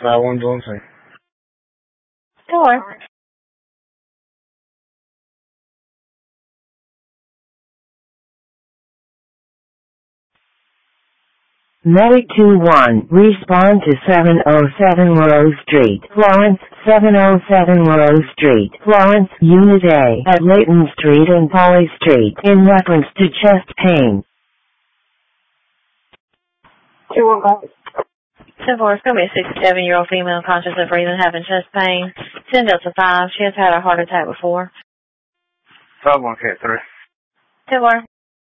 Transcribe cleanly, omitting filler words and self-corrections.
51 Johnson. Sure. Medic 2-1, respond to 707 Rose Street, Florence, 707 Rose Street, Florence, Unit A, at Layton Street and Polly Street, in reference to chest pain. 215. 10-4, it's going to be a 67-year-old female conscious of breathing, having chest pain. 10 Delta 5, she has had a heart attack before. 51K3. 10-4.